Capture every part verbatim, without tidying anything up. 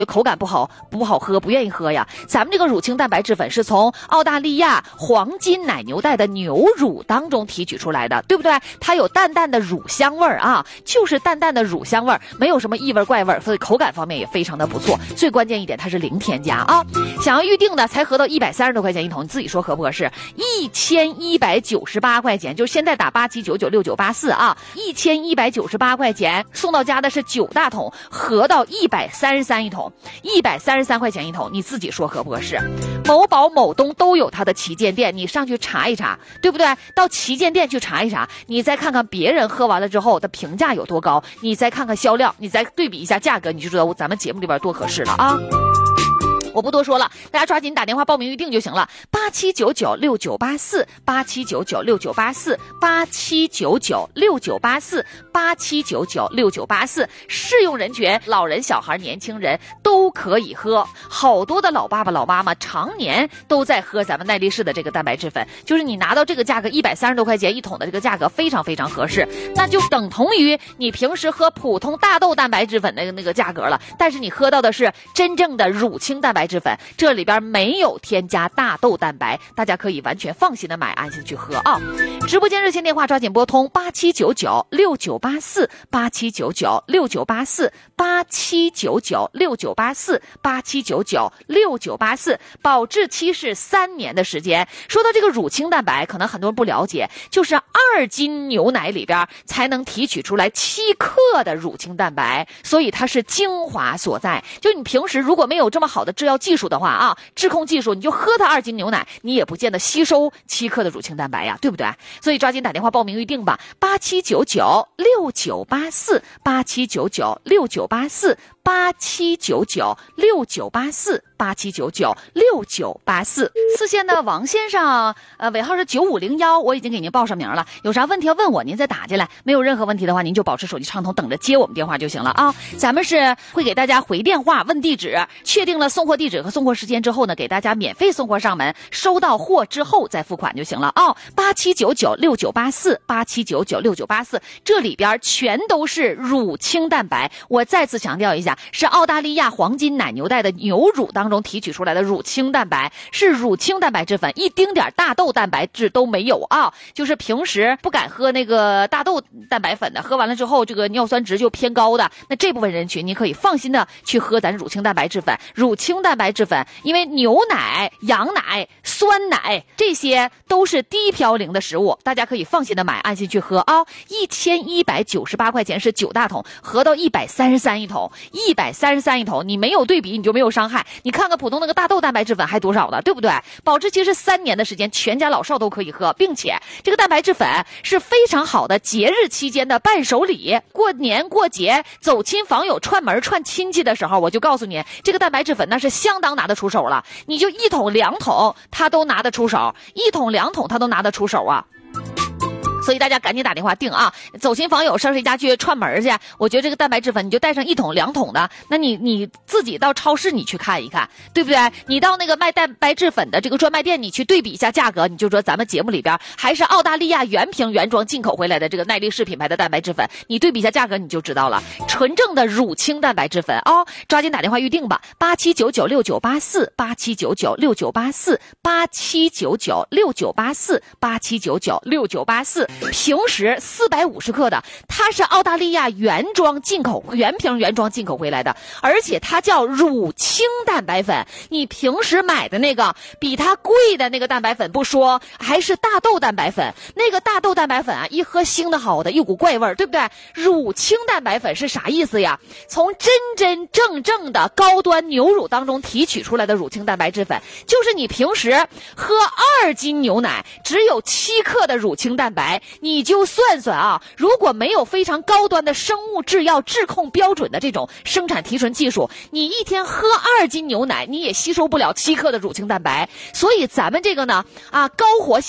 口感不好不好喝，不愿意喝呀。咱们这个乳清蛋白质粉是从澳大利亚黄金奶牛带的牛乳当中提取出来的，对不对？它有淡淡的乳香味儿啊，就是淡淡的乳香味儿，没有什么异味怪味儿，所以口感方面也非常的不错。最关键一点，它是零添加啊。想要预定的才合到一百三十多块钱一桶，你自己说合不合适？一千一百九十八块钱，就是现在打八七九九六九八四啊，一千一百九十八块钱送到家的是九大桶，合到一百三十三一桶。一百三十三块钱一桶，你自己说合不合适？某宝、某东都有它的旗舰店，你上去查一查，对不对？到旗舰店去查一查，你再看看别人喝完了之后的评价有多高，你再看看销量，你再对比一下价格，你就知道咱们节目里边多合适了啊！我不多说了，大家抓紧打电话报名预定就行了。八七九九六九八四，八七九九六九八四，八七九九六九八四，八七九九六九八四。适用人群，老人、小孩、年轻人都可以喝。好多的老爸爸、老妈妈常年都在喝咱们耐力士的这个蛋白质粉，就是你拿到这个价格一百三十多块钱一桶的这个价格非常非常合适，那就等同于你平时喝普通大豆蛋白质粉的那个价格了。但是你喝到的是真正的乳清蛋白。蛋白质粉，这里边没有添加大豆蛋白，大家可以完全放心的买，安心去喝啊！直播间热线电话抓紧拨通八七九九六九八四，八七九九六九八四，八七九九六九八四，八七九九六九八四，保质期是三年的时间。说到这个乳清蛋白，可能很多人不了解，就是二斤牛奶里边才能提取出来七克的乳清蛋白，所以它是精华所在。就你平时如果没有这么好的制药技术的话啊，质控技术，你就喝它二斤牛奶，你也不见得吸收七克的乳清蛋白呀，对不对？所以抓紧打电话报名预定吧，八七九九六九八四，八七九九六九八四，八七九九六九八四，八七九九六九八四。四线的王先生，呃，尾号是九五零一，我已经给您报上名了。有啥问题要问我，您再打进来。没有任何问题的话，您就保持手机畅通，等着接我们电话就行了啊。咱们是会给大家回电话问地址，确定了送货地址和送货时间之后呢，给大家免费送货上门，收到货之后再付款就行了啊。八七九九六九八四，八七九九六九八四，这里边全都是乳清蛋白。我再次强调一下，是澳大利亚黄金奶牛带的牛乳当中提取出来的乳清蛋白，是乳清蛋白质粉，一丁点大豆蛋白质都没有啊！就是平时不敢喝那个大豆蛋白粉的，喝完了之后这个尿酸值就偏高的，那这部分人群你可以放心的去喝咱乳清蛋白质粉。乳清蛋白质粉，因为牛奶、羊奶、酸奶这些都是低嘌呤的食物，大家可以放心的买，安心去喝啊！一千一百九十八块钱是九大桶，合到一百三十三一桶，一百三十三一桶，你没有对比你就没有伤害。你看看普通那个大豆蛋白质粉还多少呢，对不对？保质期是三年的时间，全家老少都可以喝，并且这个蛋白质粉是非常好的节日期间的伴手礼。过年过节走亲访友串门串亲戚的时候，我就告诉你，这个蛋白质粉那是相当拿得出手了，你就一桶两桶它都拿得出手，一桶两桶它都拿得出手啊。所以大家赶紧打电话订啊！走亲访友上谁家去串门去，我觉得这个蛋白质粉你就带上一桶两桶的，那你你自己到超市你去看一看，对不对？你到那个卖蛋白质粉的这个专卖店，你去对比一下价格，你就说咱们节目里边还是澳大利亚原瓶原装进口回来的这个耐力士品牌的蛋白质粉，你对比一下价格你就知道了，纯正的乳清蛋白质粉哦！抓紧打电话预定吧，八七九九六九八四，八七九九六九八四，八七九九六九八四，八七九九六九八四。平时四百五十克的，它是澳大利亚原装进口原瓶原装进口回来的，而且它叫乳清蛋白粉。你平时买的那个比它贵的那个蛋白粉不说，还是大豆蛋白粉，那个大豆蛋白粉啊，一喝腥的好的，一股怪味儿，对不对？乳清蛋白粉是啥意思呀？从真真正正的高端牛乳当中提取出来的乳清蛋白质粉，就是你平时喝二斤牛奶只有七克的乳清蛋白，你就算算啊，如果没有非常高端的生物制药质控标准的这种生产提纯技术，你一天喝二斤牛奶，你也吸收不了七克的乳清蛋白。所以咱们这个呢，啊，高活性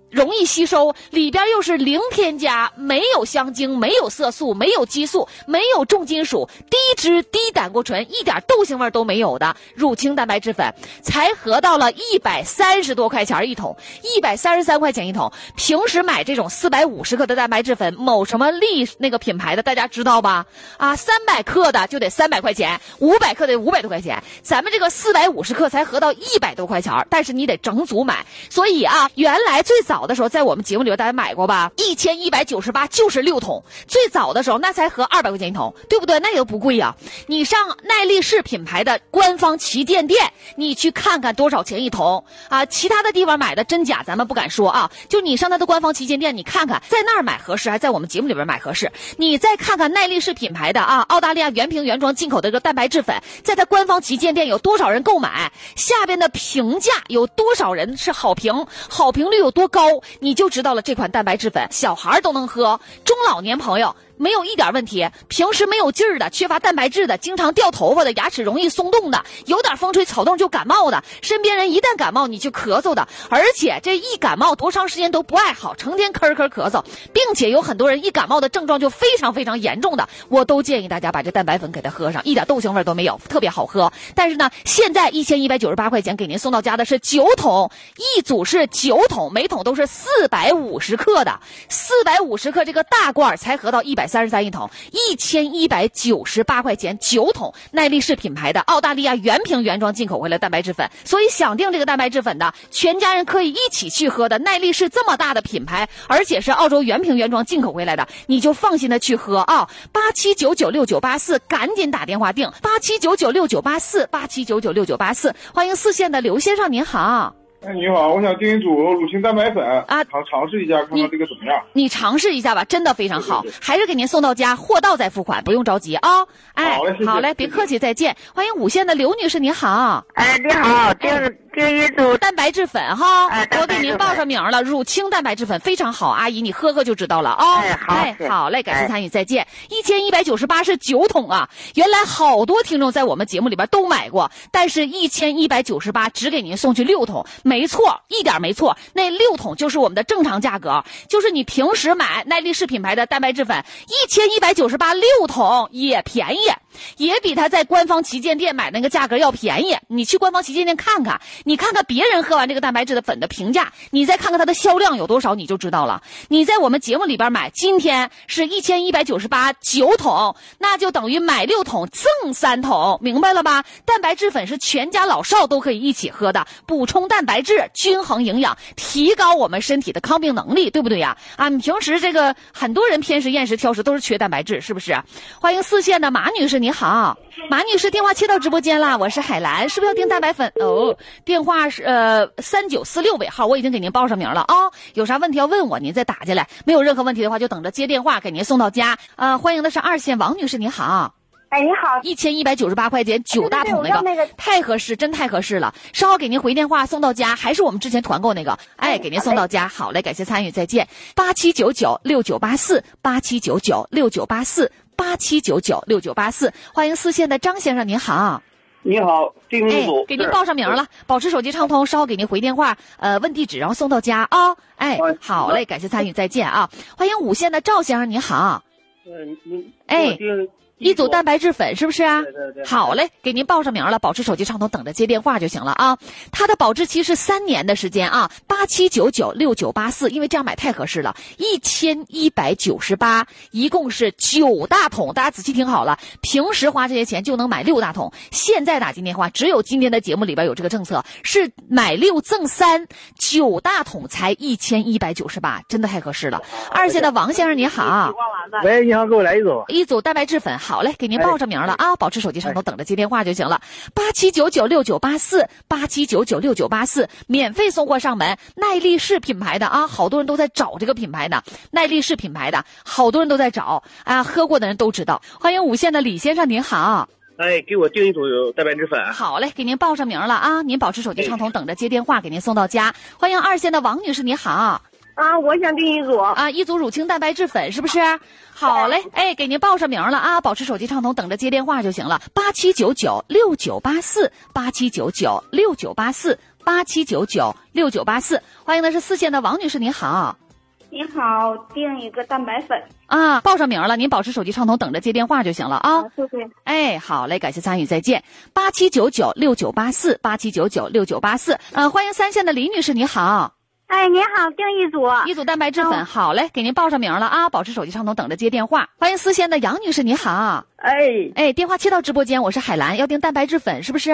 容易吸收，里边又是零添加，没有香精，没有色素，没有激素，没有重金属，低脂低胆固醇，一点豆腥味都没有的乳清蛋白质粉，才合到了一百三十多块钱一桶，一百三十三块钱一桶。平时买这种四百五十克的蛋白质粉，某什么力那个品牌的大家知道吧？啊，三百克的就得三百块钱，五百克得五百多块钱，咱们这个四百五十克才合到一百多块钱，但是你得整组买。所以啊，原来最早的时候在我们节目里边大家买过吧，一千一百九十八就是六桶，最早的时候那才合二百块钱一桶，对不对？那也不贵呀、啊。你上耐力士品牌的官方旗舰店，你去看看多少钱一桶啊？其他的地方买的真假咱们不敢说啊，就你上它的官方旗舰店，你看看在那儿买合适，还在我们节目里边买合适。你再看看耐力士品牌的啊，澳大利亚原瓶原装进口的这个蛋白质粉，在它官方旗舰店有多少人购买？下边的评价有多少人是好评？好评率有多高？你就知道了这款蛋白质粉，小孩都能喝，中老年朋友没有一点问题，平时没有劲儿的，缺乏蛋白质的，经常掉头发的，牙齿容易松动的，有点风吹草动就感冒的，身边人一旦感冒你就咳嗽的，而且这一感冒多长时间都不爱好，成天咳咳咳嗽，并且有很多人一感冒的症状就非常非常严重的，我都建议大家把这蛋白粉给它喝上，一点豆腥味都没有，特别好喝。但是呢，现在一千一百九十八块钱给您送到家的是九桶，一组是九桶，每桶都是四百五十克的，四百五十克这个大罐才合到一百三十三一桶，一千一百九十八块钱九桶，耐力士品牌的澳大利亚原瓶原装进口回来蛋白质粉，所以想订这个蛋白质粉的，全家人可以一起去喝的，耐力士这么大的品牌，而且是澳洲原瓶原装进口回来的，你就放心的去喝啊！八七九九六九八四，赶紧打电话订八七九九六九八四，八七九九六九八四，欢迎四线的刘先生，您好。 哎，你好，我想订一组乳清蛋白粉啊， 尝尝试一下，看看这个怎么样。 你尝试一下吧，真的非常好， 对对对， 还是给您送到家，货到再付款，不用着急啊、哦。哎， 好嘞，谢谢好嘞，别客气，再见。欢迎五线的刘女士，你好。 哎，你好，订订一组蛋白质粉哈， 哎、 我给您报上名了，乳清蛋白质粉非常好，阿姨你喝喝就知道了啊、哦。 哎，好， 哎，好嘞，感谢参与，再见。一千一百九十八是九桶啊，原来好多听众在我们节目里边都买过，但是一千一百九十八只给您送去六桶，没错，一点没错，那六桶就是我们的正常价格，就是你平时买耐力士品牌的蛋白质粉，一千一百九十八六桶也便宜，也比他在官方旗舰店买那个价格要便宜。你去官方旗舰店看看，你看看别人喝完这个蛋白质的粉的评价，你再看看它的销量有多少，你就知道了。你在我们节目里边买，今天是一千一百九十八九桶，那就等于买六桶赠三桶，明白了吧？蛋白质粉是全家老少都可以一起喝的，补充蛋白质，均衡营养，提高我们身体的抗病能力，对不对呀？啊，你平时这个很多人偏食厌食挑食都是缺蛋白质，是不是？欢迎四线的马女士，你好。马女士，电话切到直播间了，我是海兰，是不是要订蛋白粉？哦，电话是呃三九四六尾号，我已经给您报上名了啊、哦。有啥问题要问我，您再打进来。没有任何问题的话，就等着接电话给您送到家。呃，欢迎的是二线王女士，你好。 哎，你好， 一千一百九十八块钱九大桶那个， 那个太合适，真太合适了。稍后给您回电话送到家，还是我们之前团购那个，哎，给您送到家。好嘞，感谢参与，再见。八七九九六九八四，八七九九六九八四，八七九九六九八四，欢迎四线的张先生，您好。 你好，订一组、 哎，给您报上名了，保持手机畅通，稍后给您回电话，呃，问地址，然后送到家啊、哦。哎，好嘞，感谢参与，再见啊！欢迎五线的赵先生，你好。 嗯，您哎。一组蛋白质粉是不是啊？ 对对对。 好嘞，给您报上名了，保持手机畅通，等着接电话就行了啊。它的保质期是三年的时间啊，八七九九六九八四，因为这样买太合适了，一千一百九十八，一共是九大桶，大家仔细听好了，平时花这些钱就能买六大桶，现在打进电话，只有今天的节目里边有这个政策，是买六赠三，九大桶才一千一百九十八，真的太合适了。二线的王先生你好。 喂，你好，给我来一组。 一组蛋白质粉。好嘞，给您报上名了啊，保持手机畅通，等着接电话就行了。八七九九六九八四，八七九九六九八四，免费送货上门。耐力士品牌的啊，好多人都在找这个品牌的，耐力士品牌的，好多人都在找啊，喝过的人都知道。欢迎五线的李先生，您好。 哎，给我订一组蛋白质粉。 好嘞，给您报上名了啊，您保持手机畅通，等着接电话，给您送到家。欢迎二线的王女士，你好。 啊，我想订一组啊，一组乳清蛋白质粉是不是？好嘞，哎，给您报上名了啊，保持手机畅通，等着接电话就行了。八七九九六九八四，八七九九六九八四， 八七九九六九八四。欢迎的是四线的王女士，您好。 你好，订一个蛋白粉啊，报上名了，您保持手机畅通，等着接电话就行了啊。 谢谢。 哎，好嘞，感谢参与，再见。八七九九六九八四，八七九九六九八四。呃，欢迎三线的李女士，你好。 哎，你好，订一组， 一组蛋白质粉，好嘞，给您报上名了啊，保持手机畅通，等着接电话。欢迎四线的杨女士，你好。 哎， 哎，电话切到直播间，我是海兰，要订蛋白质粉是不是？